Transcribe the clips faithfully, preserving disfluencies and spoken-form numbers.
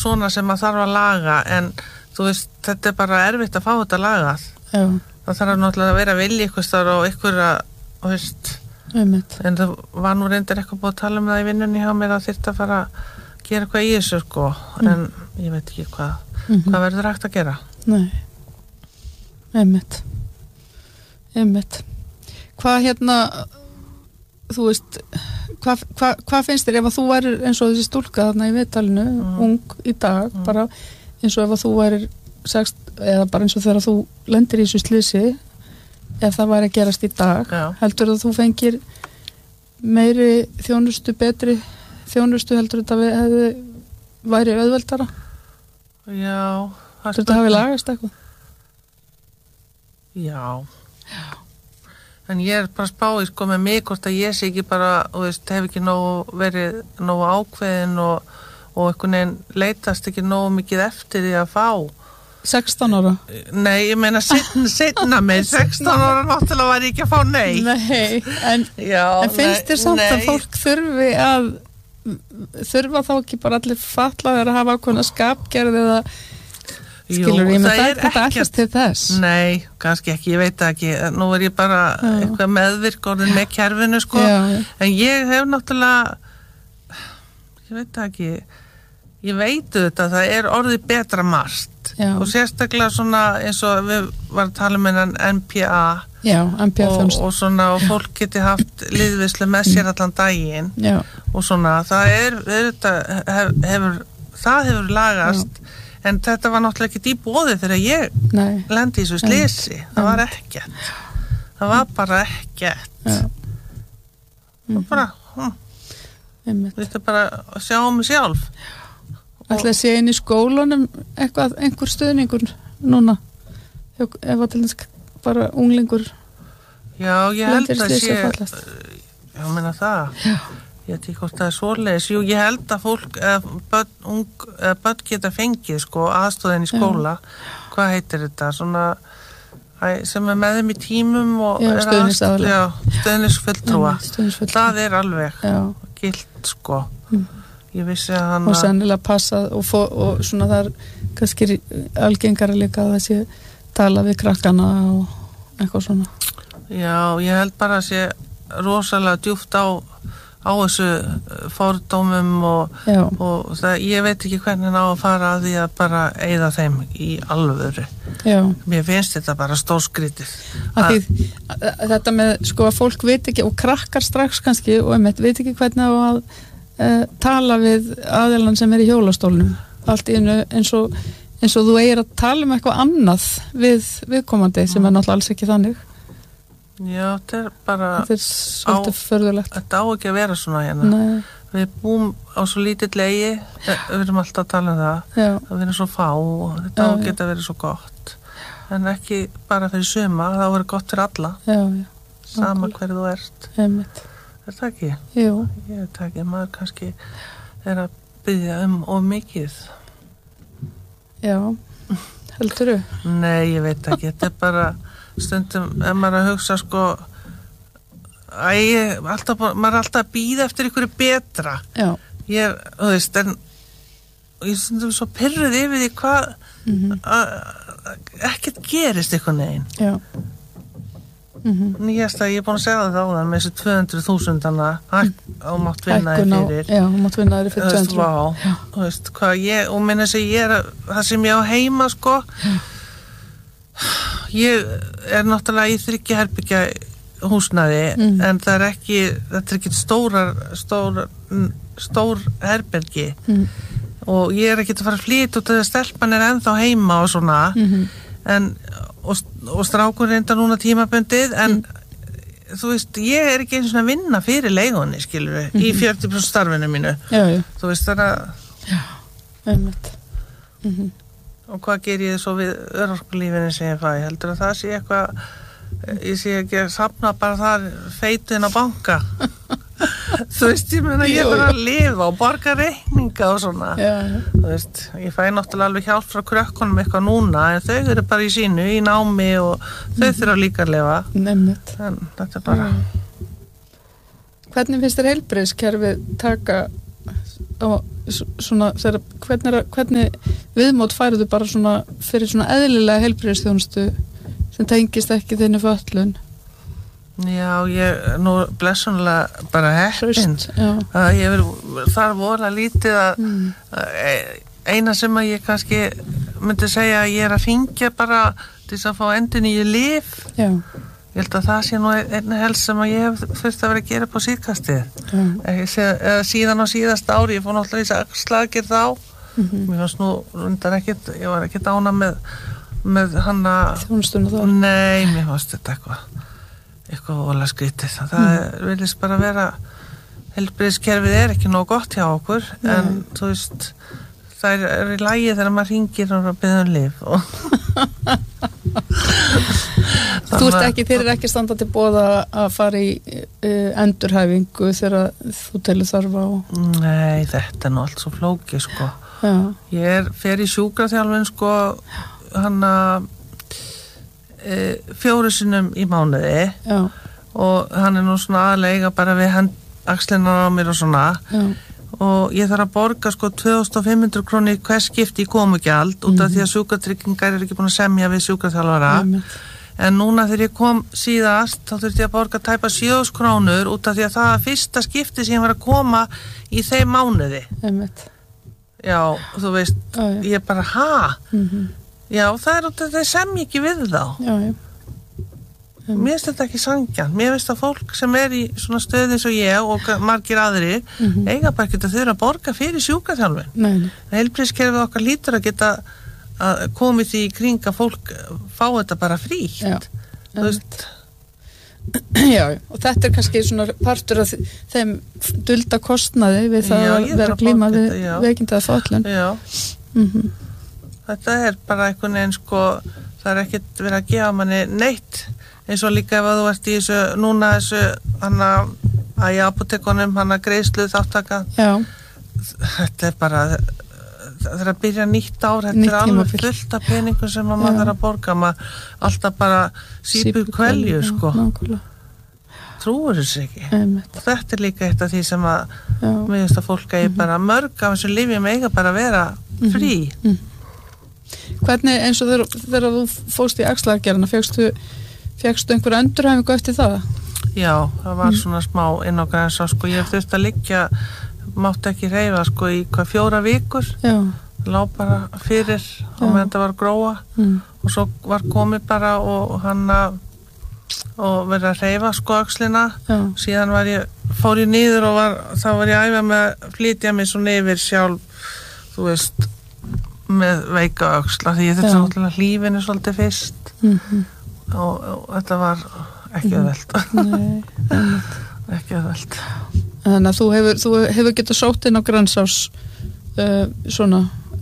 svona sem maður þarf að laga en þú veist, þetta er bara erfitt að fá þetta lagað. Já. Það þarf náttúrulega að vera vilji ykkur þar og ykkur að, þú veist, Einmitt. en það var nú reyndar eitthvað búið að tala um það í vinnunni hjá mér að þyrfti að fara að gera eitthvað í þessu, sko, Mm. en ég veit ekki hvað, Mhm. hvað verður hægt að gera. Nei. Einmitt. Einmitt. Hvað hérna, þú veist, hvað, hvað, hvað finnst þér ef að þú værir eins og þessi stúlka þarna í viðtalinu, Mm. ung í dag, Mm. bara eins og ef að þú værir sext, eða bara eins og þegar þú lendir í þessu slisi, ef það væri að gerast í dag, Já. heldur að þú fengir meiri þjónustu, betri þjónustu, heldur þetta við hefði væri auðveldara? Já. það er Heldur þetta hafi spurning. lagast eitthvað? Já. En ég er bara að spá í sko með mig hvort að ég sé ekki bara, þú veist, hef ekki nógu verið nógu ákveðin og, og einhvern veginn leitast ekki nógu mikið eftir því að fá. sextán ára? Nei, ég meina setna, setna mig, sextán ára náttúrulega var ég ekki að fá nei. Nei, en, Já, en finnst þér samt að fólk þurfi að þurfa þá ekki bara allir fatlaðir að hafa ákveðna skapgerð eða skilur ég með það er þetta ekkert- allast til þess? Nei, kannski ekki, ég veit það ekki. Nú er ég bara Já. eitthvað meðvirk orðin með kerfinu, sko. Já, já. En ég hef náttúrulega, ég veit það ekki, ég veit þetta, það er orðið betra margt. Já. Og sérstaklega svona eins og við varum að tala um hennan N P A Já, M P A og, þjónustu. og svona, og fólk geti haft liðvislu með sér allan daginn Já, og svona, það er, er þetta, hef, hefur, það hefur lagast, en þetta var náttúrulega ekki í boði þegar ég nei. lendi í þessu slisi, það var ekkert, það var bara ekkert, Já. og bara, hm, Einmitt. þetta bara að sjá um mig sjálf. Ætli að sé inn í skólanum eitthvað, einhver stuðningur núna ef að til þess bara unglingur Já, ég held lendir í að slysi sé, og fallast. já, meina það, Já. ég veit ekki hvort það er svoleiðis, jú, ég held að fólk, eða börn, ung, eða börn geta fengið, sko, aðstóðin í skóla, hvað heitir þetta, svona, æ, sem er með þeim í tímum og Já, er stuðningsaðila. Já, stuðningsfulltrúa, Einmitt, stuðningsfulltrúa. það er alveg Já. gilt, sko, Mm. ég vissi að hann Og sennilega passað og, fó, og svona það er kannski algengara líka að það sé tala við krakkana og eitthvað svona. Já, ég held bara að sé rosalega djúpt á, á þessu fordómum og, og það, ég veit ekki hvernig ná að fara að því að bara eyða þeim í alvöru. Já. Mér finnst þetta bara stórskrítið. Að því, að, þetta með, sko, að fólk veit ekki og krakkar strax kannski og einmitt veit ekki hvernig á að uh, tala við aðilann sem er í hjólastólnum. Allt í einu eins og eins og þú eigir að tala um eitthvað annað við viðkomandi sem er náttúrulega alls ekki þannig. Já, þetta er bara þetta er svolítið förðulegt. Þetta á ekki að vera svona hérna. Nei. Við búum á svo lítill eigi, við erum alltaf að tala um það, Já. að við erum svo fá og þetta Já, á að já. geta verið svo gott. En ekki bara fyrir suma, það á að vera gott fyrir alla, Já, já. sama hver þú ert. Einmitt. Er það ekki? Jú. Ég veit ekki, maður kannski er að biðja um of mikið. Já, heldurðu? Nei, ég veit ekki, þetta er bara stundum, ef maður er að hugsa sko æ, alltaf, maður er alltaf að bíða eftir ykkur betra. Já. Ég er, þú veist, en ég stundum svo pirruð yfir því hvað Mhm. ekkert gerist eitthvað neginn. Já. Mhm. Nýjasta, ég er búin að segja það á það með þessi tvö hundruð þúsund hana og mátt vinna Hækkun þér á- fyrir. Já, mátt vinna þér fyrir Þú veist, tvö hundruð. vá, Já. þú veist, hvað ég, og minna þess að ég er, það sem ég á heima, sko, ég er náttúrulega í þriggja herbyggja húsnæði, Mhm. en það er ekki, þetta er ekki stórar, stór, stór herbergi, Mhm. og ég er ekki að fara að flytja út af því að stelpan er ennþá heima og svona, Mhm. en, og, og strákur reynda núna tímabundið, en þú veist, ég er ekki eins og að vinna fyrir leigunni, skilur við, í fjörutíu prósent starfinu mínu. Já, já. Þú veist, það er að Einmitt. Mhm. og hvað ger ég svo við örorkulífinu sem ég fæ, heldur að það sé eitthvað, ég sé ekki að safna bara þar feitu inn á banka. Þú veist, ég meina, ég er bara að lifa og borga reikninga og svona. Já, já. Þú veist, ég fæ náttúrulega alveg hjálp frá krökkunum eitthvað núna, en þau eru bara í sínu, í námi og þau þurfa líka að lifa. Einmitt. En þetta er bara... Hvernig finnst þér heilbrigðiskerfið taka og svona, þegar, hvernig, hvernig viðmót færðu bara svona fyrir svona eðlilega heilbrigðisþjónustu sem tengist ekki þinni fötlun? Já, ég nú blessunlega bara heppin að ég vil þar vola lítið að mm. eina sem að ég kannski myndi segja að ég er að hringja bara til þess að fá endurnýju lyf. Já. Ég held að það sé nú einu helst sem að ég hef þurft að vera að gera upp á síðkastið. Mm. Síðan á síðasta ári, ég fór náttúrulega í þess að slagir þá. Mm-hmm. Mér fannst nú rundar ekkit, ég var ekkit ána með, með hana... Þjónustunum þá? Nei, mér fannst þetta eitthvað, eitthvað vola skrítið. Það mm. vilist bara vera, heilbrigðiskerfið er ekki nóg gott hjá okkur, mm. en þú veist, það er í lagi þegar maður hringir og byrður um lyf og... Þú ert ekki, þeir eru ekki standa til boða að fara í uh, endurhæfingu þegar þú telur þarf á? Nei, þetta er nú allt svo flókið sko. Já. Ég er fer í sjúkraþjálfun sko hana e, fjóru sinnum í mánuði. Já. Og hann er nú svona aðlega bara við hand, axlina á mér og svona. Já. Og ég þarf að borga sko tvö þúsund fimm hundruð krónur hvers skipti í komugjald út af mm. því að sjúkratryggingar eru ekki búin að semja við sjúkraþjálfara. Mm. En núna þegar ég kom síðast þá þurfti ég að borga tæpa sjö þúsund krónur út af því að það var fyrsta skipti sem ég var að koma í þeim mánuði. Einmitt. Já, þú veist, já, já. Ég bara, ha? Mm-hmm. Já, það er út af því að þeir semja ekki við þá. Já, já. Um. Mér finnst þetta ekki sanngjarnt. Mér finnst að fólk sem er í svona stöði eins og ég og margir aðrir mm-hmm. eiga bara ekki að þurfa að borga fyrir sjúkraþjálfun. Nei. Heilbrigðiskerfið okkar lítur að geta að komið því í kring að fólk fá þetta bara frítt. Já. Þú veist. Já, og þetta er kannski svona partur af þeim dulda kostnaði við það já, að vera glíma við veikindaða fötlun. Já. Mm-hmm. Þetta er bara einhvern veginn sko, það er ekkert verið að gefa manni neitt. Eins og líka ef að þú ert í þessu, núna þessu, hana, að í apótekunum, hana greiðslu þáttaka. Já. Þetta er bara, það er að byrja nýtt ár, þetta er alveg fullt af peningum sem maður þarf að borga, maður alltaf bara sípur kvelju, sko. Nákvæmlega. Trúur þessu ekki. Einmitt. Þetta er líka eitt af því sem að, mér finnst að fólk eigi mm-hmm. bara mörg af þessu lyfjum eiga bara að vera frí. Mm-hmm. Hvernig, eins og þegar, þegar þú fóst í axlaaðgerðina, fékkstu Fékkstu einhver endurhæfingu eftir það? Já, það var mm. svona smá inn á grensa, sko, ég þurfti að liggja, mátti ekki hreyfa, sko, í hvað fjóra vikur. Já. Lá bara fyrir og meðan það var gróa mm. og svo var komið bara og hann og verið að hreyfa, sko, axlina. Já. Síðan var ég, fór ég niður og var, þá var ég að æfa með að flytja mig svona yfir sjálf, þú veist, með veika öxla, því ég þurfti náttúrulega hlífinu svolítið fyrst. Mhm. Og, og þetta var ekki auðvelt. Nei, ekki auðvelt. Þannig að þú hefur, þú hefur getað sótt inn á Grensás uh, svona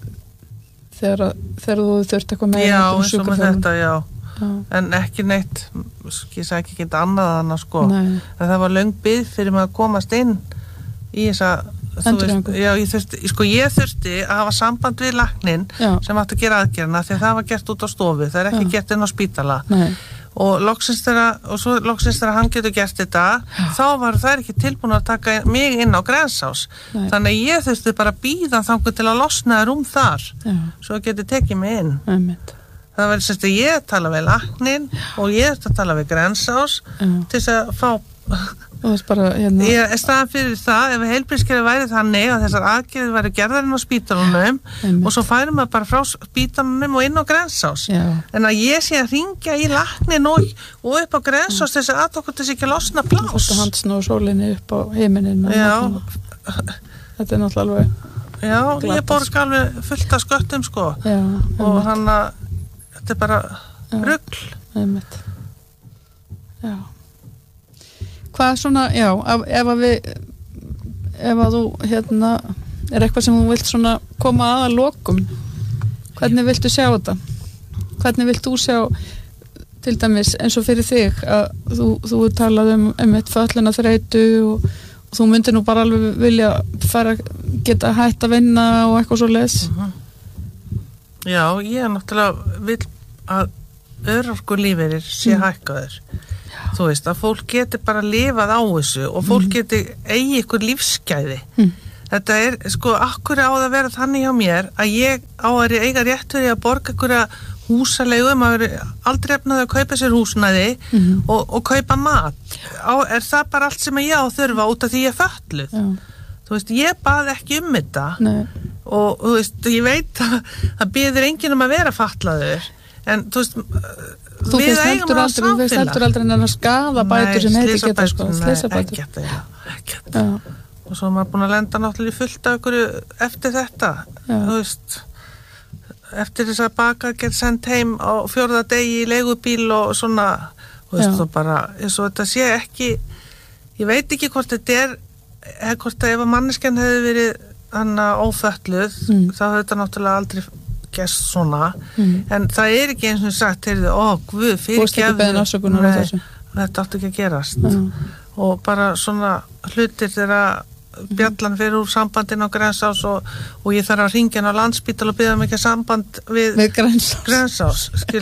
þegar, þegar þú þurft eitthvað meira. Já, eins og með þetta, já. já. En ekki neitt, ég sagði ekki geta annað annað, sko. Nei. En það var löng bið fyrir maður að komast inn í þessa, þú veist, já, ég þurfti, sko, ég þurfti að hafa samband við læknin já. Sem átti að gera aðgerðina því að það var gert út á stofu, það er ekki já. Gert inn á spítala. Nei. Og loksins þegar, og svo loksins þegar hann getur gert þetta, já. Þá var það ekki tilbúin að taka mig inn á Grensás. Nei. Þannig að ég þurfti bara að bíða þangur til að losna þér um þar, já. Svo geti tekið mig inn. Einmitt. Það var þess að ég tala við læknin og ég þurfti að tala við Grensás já. Til þess að fá bara, hérna. Ég er staðan fyrir það ef heilbrigðiskerfið væri þannig að þessar aðgerðir væri gerðar inn á spítalunum og svo færum maður bara frá spítalunum og inn á Grensás. Já. En að ég sé að hringja í læknin og, og upp á Grensás þess að að okkur þess ekki að losna plás. Þú fórst að handsna og sólinni upp á heiminin. Já. Þetta er náttúrulega alveg já, glatast. Ég borg alveg fullt af sköttum sko. Já, og hann að þetta er bara rugl. Einmitt. Já. Hvað svona, já, ef að við ef að þú, hérna er eitthvað sem þú vilt svona koma að að lokum, hvernig viltu sjá þetta? Hvernig vilt þú sjá til dæmis eins og fyrir þig að þú, þú talað um um eitt fölluna þreytu og, og þú myndir nú bara alveg vilja fara geta hætt að vinna og eitthvað svo leis? Uh-huh. Já, ég er náttúrulega vil að örorkulífeyrir sé mm. hækkaður. Þú veist, að fólk geti bara lifað á þessu og fólk mm. geti eigi ykkur lífsgæði. Mm. þetta er, sko, akkur á það að vera þannig hjá mér að ég á að eiga rétt fyrir að borga einhverja húsalegu, maður aldrei efnaði að kaupa sér húsnæði mm-hmm. og, og kaupa mat. Á, er það bara allt sem ég á þurfa út af því ég er fötluð? Já. Þú veist, ég bað ekki um þetta. Nei. Og þú veist, ég veit að það býður enginn um að vera fatlaður, en þú veist, þú við eigum á samfélag. Þú veist heldur aldrei en að skaða bætur sem heiti geta, sko, slysabætur. Nei, ekkert, já, ekkert. Já. Og svo er maður búin að lenda náttúrulega fullt af ykkur eftir þetta, já. Þú veist, eftir þess að baka get sendt heim á fjórða degi í leigubíl og svona, þú veist, þú bara, eins og þetta sé ekki, ég veit ekki hvort þetta er, eða hvort að ef að manneskjan hefði verið hann ófötluð, mm. þá hefði þetta náttúrulega aldrei gest svona, mm. en það er ekki eins og sagt, heyrðu, ó, guð, fyrirgefðu, þetta átti ekki að gerast, mm. og bara svona hlutir þegar bjallan fyrir úr sambandin á Grensás og, og ég þarf að ringja inn á Landspítal og biðja um ekki samband við, við Grensás, Grensás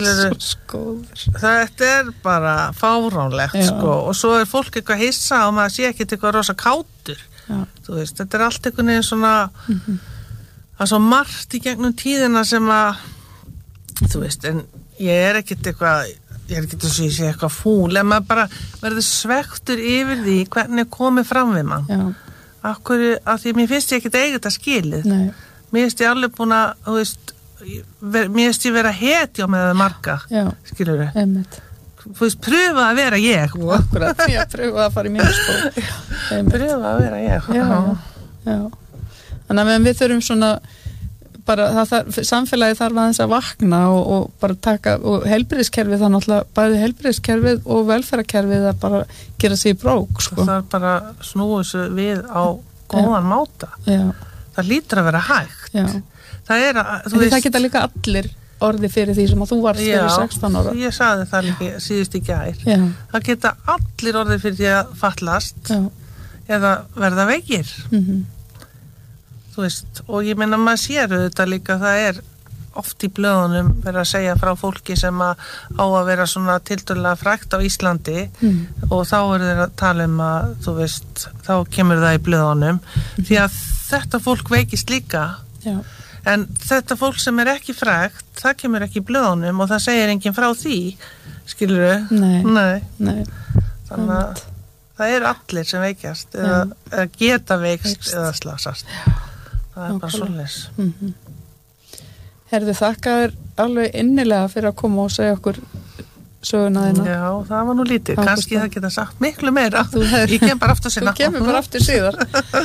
þetta er bara fáránlegt, sko, og svo er fólk eitthvað hissa og maður sé ekki eitthvað rosa kátur. Þú veist, þetta er allt einhvern veginn svona mm-hmm. að svo margt í gegnum tíðina sem að þú veist, en ég er ekkert eitthvað ég er ekki þess að ég sé eitthvað fúl en maður bara verður svektur yfir því hvernig komið fram við mann. Já. Akkur, að því mér finnst ég ekkert eiga þetta skilið. Nei. Mér finnst ég alveg búin að, þú veist, ver, mér finnst ég vera hetja með það marga, skilur við. Einmitt. Þú veist, pröfa að vera ég. Akkurat, já, pröfa að fara í mínu skó. Pröfa að vera ég. Já, já. já. Þannig að við þurfum svona, bara, það þarf, samfélagi þarf aðeins að vakna og, og bara taka, og heilbrigðiskerfið það náttúrulega, bæði heilbrigðiskerfið og velferðarkerfið að bara gera sig í brók, sko. Það þarf bara snúið þessu við á góðan já. Máta. Já. Það lítur að vera hægt. Já. Það er að, þú veist. Það geta líka allir orði fyrir því sem að þú varst fyrir sextán ára. Já, ég sagði það líka síðust í gær. Já. Það geta allir orði fyrir því að fallast já. Eða verða veikir. Mhm. Þú veist, og ég meina maður sér þetta líka, það er oft í blöðunum verið að segja frá fólki sem að á að vera svona tiltölulega frægt á Íslandi mm. og þá er þeir að tala um að, þú veist, þá kemur það í blöðunum mm. því að þetta fólk veikist líka já. En þetta fólk sem er ekki frægt, það kemur ekki í blöðunum og það segir enginn frá því, skilur þau? Nei. Nei. Nei. Þannig að það er allir sem veikjast eða, eða geta veikst Veikst. Eða slasast. Já. Það er bara svoleiðis. Mm-hmm. Herðu, þakka þér alveg innilega fyrir að koma og segja okkur söguna þína. Já, það var nú lítið. Kannski það geta sagt miklu meira. Hefur, ég kem bara aftur síðan. Þú kemur bara aftur síðar.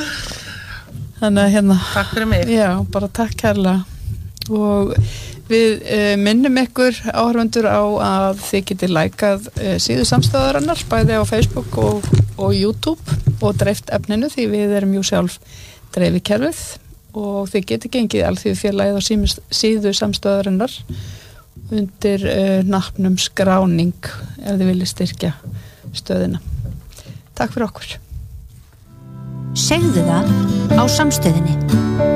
Þannig að hérna. Takk fyrir mig. Já, bara takk kærlega. Og við uh, minnum ykkur áhörfundur á að þið getið lækað uh, síðu samstæðarinnar, bæði á Facebook og, og YouTube og dreift efninu því við erum jú sjálf dreifikerfið. Og þið geti gengið alþýðufélagið á síðu samstöðarinnar undir uh, nafnum skráning ef þið viljið styrkja stöðina. Takk fyrir okkur. Segðu það á Samstöðinni.